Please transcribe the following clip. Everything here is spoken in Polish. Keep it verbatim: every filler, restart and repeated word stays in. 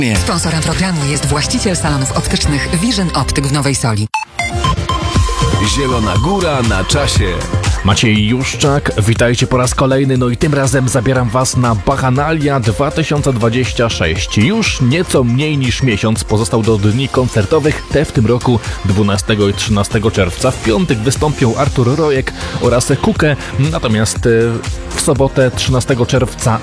Sponsorem programu jest właściciel salonów optycznych Vision Optyk w Nowej Soli. Zielona Góra na czasie. Maciej Juszczak, witajcie po raz kolejny, no i tym razem zabieram Was na Bachanalia dwa tysiące dwadzieścia sześć. Już nieco mniej niż miesiąc pozostał do dni koncertowych, te w tym roku dwunastego i trzynastego czerwca. W piątek wystąpią Artur Rojek oraz Kukę, natomiast w sobotę trzynastego czerwca